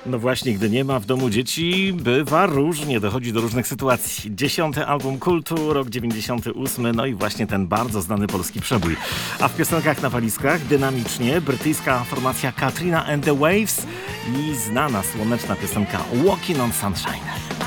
No właśnie, gdy nie ma w domu dzieci, bywa różnie, dochodzi do różnych sytuacji. 10. album kultu, rok 98, no i właśnie ten bardzo znany polski przebój. A w piosenkach na walizkach dynamicznie brytyjska formacja Katrina and the Waves i znana słoneczna piosenka Walking on Sunshine.